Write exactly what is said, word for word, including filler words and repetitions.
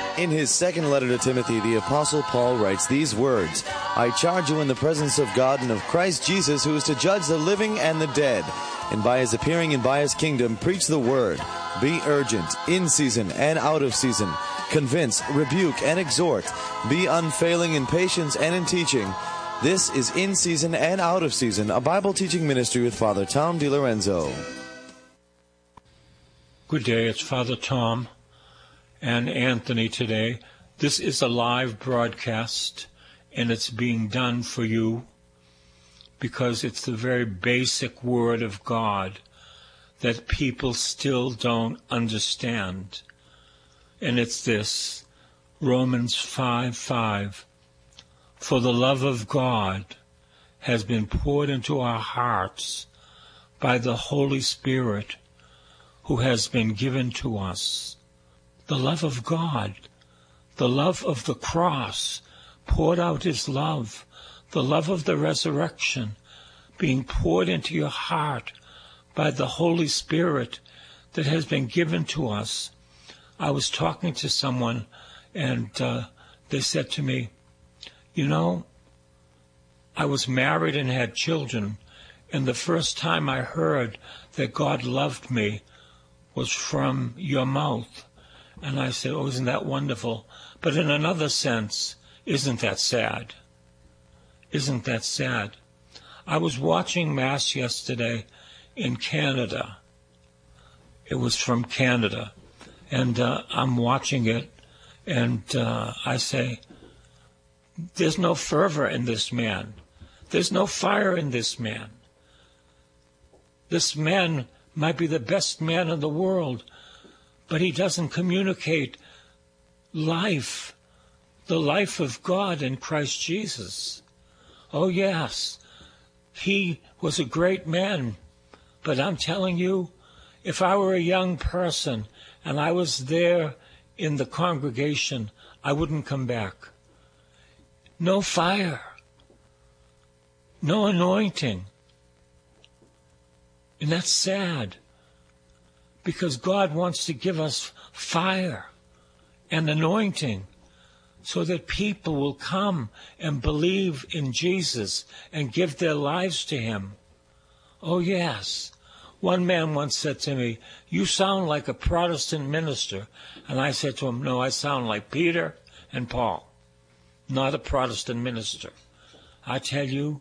In his second letter to Timothy, the Apostle Paul writes these words, I charge you in the presence of God and of Christ Jesus, who is to judge the living and the dead, and by his appearing and by his kingdom, preach the word. Be urgent, in season and out of season. Convince, rebuke, and exhort. Be unfailing in patience and in teaching. This is In Season and Out of Season, a Bible teaching ministry with Father Tom DiLorenzo. Good day, it's Father Tom and Anthony today. This is a live broadcast, and it's being done for you because it's the very basic Word of God that people still don't understand. And it's this, Romans five five. For the love of God has been poured into our hearts by the Holy Spirit who has been given to us. The love of God, the love of the cross, poured out his love, the love of the resurrection, being poured into your heart by the Holy Spirit that has been given to us. I was talking to someone, and uh, they said to me, you know, I was married and had children, and the first time I heard that God loved me was from your mouth. And I said, oh, isn't that wonderful? But in another sense, isn't that sad? Isn't that sad? I was watching Mass yesterday in Canada. It was from Canada. And uh, I'm watching it, and uh, I say, there's no fervor in this man. There's no fire in this man. This man might be the best man in the world, but he doesn't communicate life, the life of God in Christ Jesus. Oh, yes, he was a great man, but I'm telling you, if I were a young person and I was there in the congregation, I wouldn't come back. No fire, no anointing. And that's sad, because God wants to give us fire and anointing so that people will come and believe in Jesus and give their lives to him. Oh, yes. One man once said to me, you sound like a Protestant minister. And I said to him, no, I sound like Peter and Paul, not a Protestant minister. I tell you,